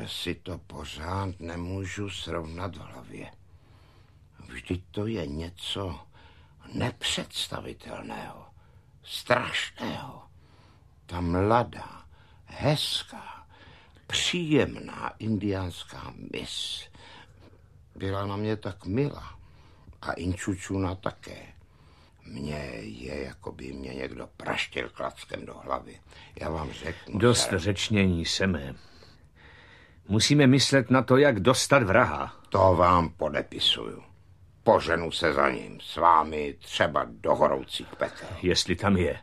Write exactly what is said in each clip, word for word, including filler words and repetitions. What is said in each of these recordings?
že si to pořád nemůžu srovnat v hlavě. Vždyť to je něco nepředstavitelného, strašného. Ta mladá, hezká, příjemná indiánská mis byla na mě tak milá a Inčučuna také. Mně je, jako by mě někdo praštil klackem do hlavy. Já vám řeknu... Dost ser... řečnění, Seme. Musíme myslet na to, jak dostat vraha. To vám podepisuju. Poženu se za ním, s vámi třeba do horoucích pekel. Jestli tam je.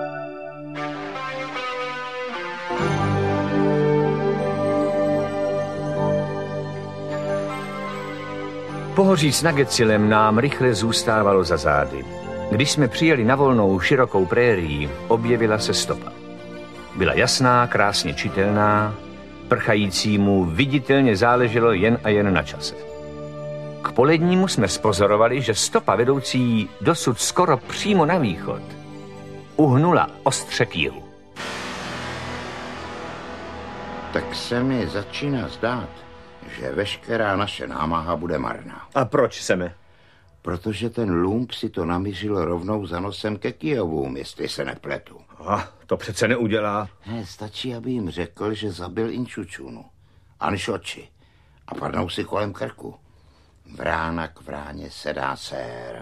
Pohoří s Nagecilem nám rychle zůstávalo za zády. Když jsme přijeli na volnou širokou prérii, objevila se stopa. Byla jasná, krásně čitelná, prchajícímu viditelně záleželo jen a jen na čase. K polednímu jsme spozorovali, že stopa vedoucí dosud skoro přímo na východ uhnula ostře k jihu. Tak se mi začíná zdát, že veškerá naše námaha bude marná. A proč, Seme? Protože ten lump si to namířil rovnou za nosem ke Kijovům, jestli se nepletu. A to přece neudělá. Ne, stačí, aby jim řekl, že zabil Inčučunu. Anšoči. A padnou si kolem krku. Vrána k vráně sedá sér.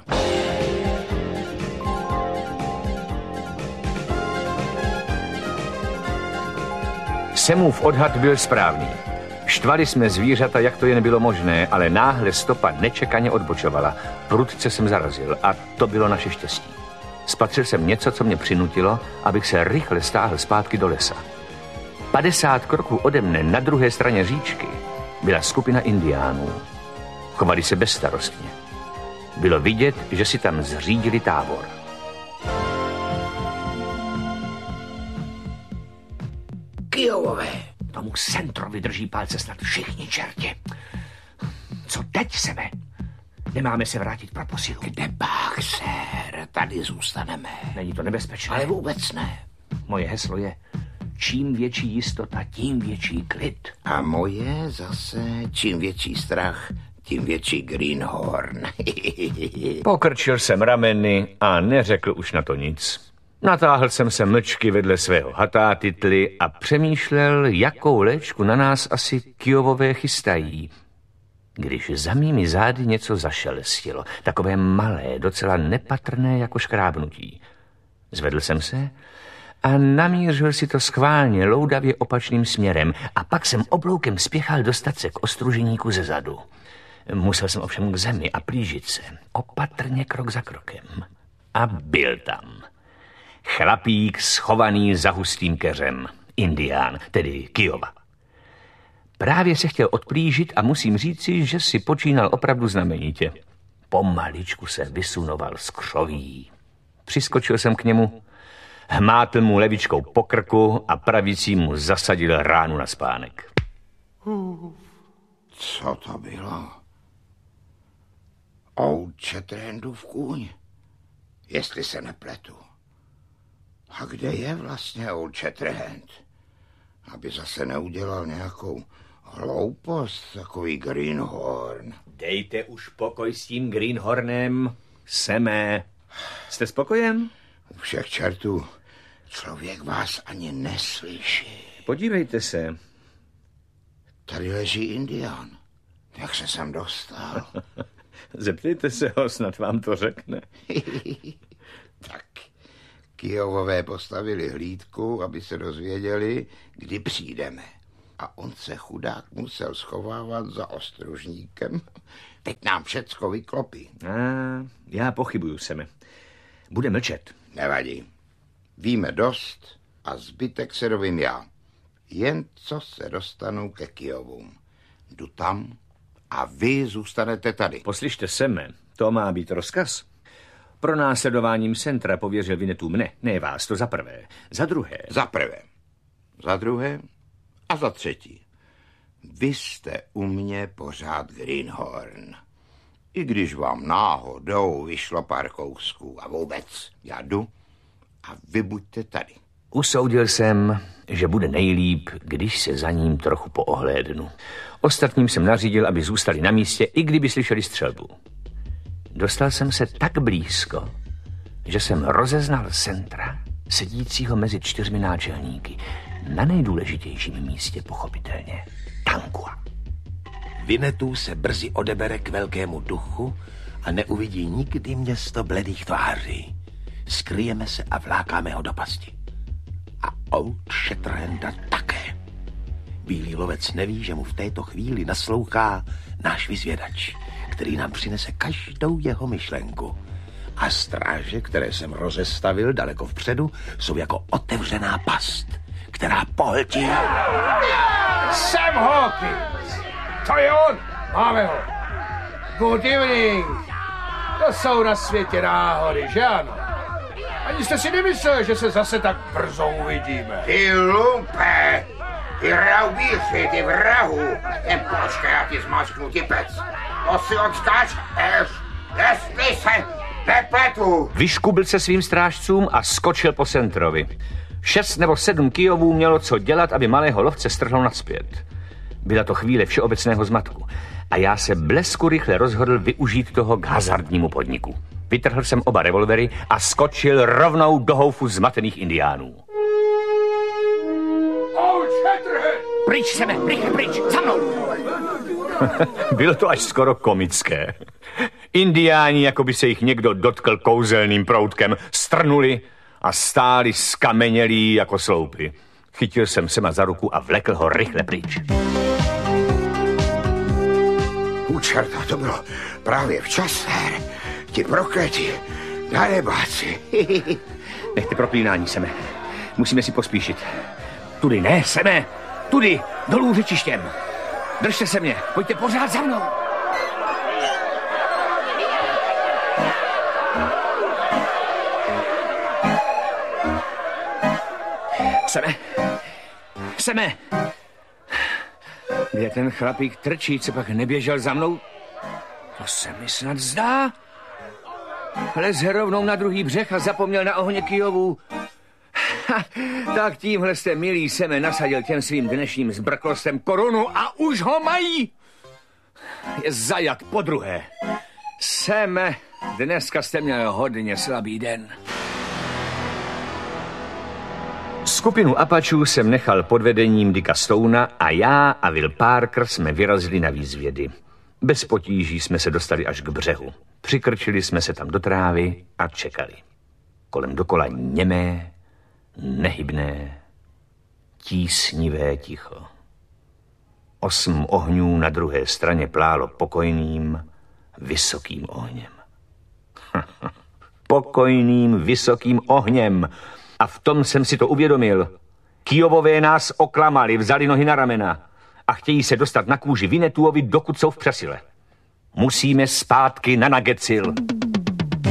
Semův odhad byl správný. Štvali jsme zvířata, jak to jen bylo možné, ale náhle stopa nečekaně odbočovala. Prudce jsem zarazil a to bylo naše štěstí. Spatřil jsem něco, co mě přinutilo, abych se rychle stáhl zpátky do lesa. Padesát kroků ode mne na druhé straně říčky byla skupina indiánů. Chovali se bezstarostně. Bylo vidět, že si tam zřídili tábor. Kijovové! Tomu Centrovi drží palce snad všichni čerti. Co teď, Seme? Nemáme se vrátit pro posilu. Kde pak, sér? Tady zůstaneme. Není to nebezpečné? Ale vůbec ne. Moje heslo je, čím větší jistota, tím větší klid. A moje zase, čím větší strach, tím větší greenhorn. Pokrčil jsem rameny a neřekl už na to nic. Natáhl jsem se mlčky vedle svého hatátitly a přemýšlel, jakou léčku na nás asi Kijovové chystají. Když za mými zády něco zašelstilo, takové malé, docela nepatrné jako škrábnutí. Zvedl jsem se a namířil si to schválně loudavě opačným směrem a pak jsem obloukem spěchal dostat se k ostruženíku ze zadu. Musel jsem ovšem k zemi a plížit se, opatrně krok za krokem. A byl tam. Chlapík schovaný za hustým keřem. Indián, tedy Kijova. Právě se chtěl odplížit a musím říci, že si počínal opravdu znamenitě. Pomaličku se vysunoval z křoví. Přiskočil jsem k němu, hmátl mu levičkou po krku a pravicí mu zasadil ránu na spánek. Co to bylo? Old Shatterhandův kůň, jestli se nepletu. A kde je vlastně Old Shatterhand? Aby zase neudělal nějakou hloupost, takový greenhorn. Dejte už pokoj s tím greenhornem, Seme. Jste spokojen? U všech čertů člověk vás ani neslyší. Podívejte se. Tady leží indián. Jak se sem dostal? Zeptejte se ho, snad vám to řekne. Tak, Kijovové postavili hlídku, aby se dozvěděli, kdy přijdeme. A on se chudák musel schovávat za ostružníkem. Teď nám všecko vyklopí. A, já pochybuju, Seme. Bude mlčet. Nevadí. Víme dost a zbytek se dovím já. Jen co se dostanu ke Kijovům. Jdu tam a vy zůstanete tady. Poslyšte, Seme, to má být rozkaz. Pro následováním centra pověřil Vinetu mne, ne vás, to za prvé. Za druhé. Za prvé. Za druhé a za třetí. Vy jste u mě pořád greenhorn. I když vám náhodou vyšlo pár kousků a vůbec, já jdu a vy buďte tady. Usoudil jsem, že bude nejlíp, když se za ním trochu poohlédnu. Ostatním jsem nařídil, aby zůstali na místě, i kdyby slyšeli střelbu. Dostal jsem se tak blízko, že jsem rozeznal Centra, sedícího mezi čtyřmi náčelníky, na nejdůležitějším místě pochopitelně, Tankua. Winnetou se brzy odebere k velkému duchu a neuvidí nikdy město bledých tváří. Skryjeme se a vlákáme ho do pasti. A Old Shatterhanda také. Bílý lovec neví, že mu v této chvíli naslouchá náš vyzvědač, který nám přinese každou jeho myšlenku. A stráže, které jsem rozestavil daleko vpředu, jsou jako otevřená past, která pohltí. Sam Hawkins! To je on! Máme ho! Good evening! To jsou na světě náhody, že ano? Ani jste si nemyslel, že se zase tak brzo uvidíme. Ty lumpe! Ty raubíři, ty vrahu! Jen počkej, já ti zmačknu ty pec. To si očkáš, eš, jestli se nepletu. Vyškubil se svým strážcům a skočil po Centrovi. Šest nebo sedm kijovů mělo co dělat, aby malého lovce strhlo nazpět. Byla to chvíle všeobecného zmatku a já se blesku rychle rozhodl využít toho k hazardnímu podniku. Vytrhl jsem oba revolvery a skočil rovnou do houfu zmatených indiánů. Pryč, Seme, rychle pryč, za mnou! Bylo to až skoro komické. Indiáni, jako by se jich někdo dotkl kouzelným proutkem, strnuli a stáli skamenělí jako sloupy. Chytil jsem Sema za ruku a vlekl ho rychle pryč. U čerta, to bylo právě včas, her. Ti prokleti, darebáci. Nechte proklínání, Seme. Musíme si pospíšit. Tudy ne, Seme, tudy, dolů řečištěm. Držte se mě, pojďte pořád za mnou. Seme, Seme. Kde ten chlapík trčí, co pak neběžel za mnou? To se mi snad zdá. Lez rovnou na druhý břeh a zapomněl na ohně kijovů. Ha, tak tímhle jste, milý Seme, nasadil těm svým dnešním zbrklostem korunu a už ho mají. Je zajat podruhé. Seme, dneska jste měl hodně slabý den. Skupinu Apačů jsem nechal pod vedením Dicka Stouna a já a Will Parker jsme vyrazili na výzvědy. Bez potíží jsme se dostali až k břehu. Přikrčili jsme se tam do trávy a čekali. Kolem dokola němé, nehybné, tísnivé ticho. Osm ohňů na druhé straně plálo pokojným, vysokým ohněm. Pokojným, vysokým ohněm. A v tom jsem si to uvědomil. Kijovové nás oklamali, vzali nohy na ramena a chtějí se dostat na kůži Winnetoovi, dokud jsou v přesile. Musíme zpátky na Nugget Hill.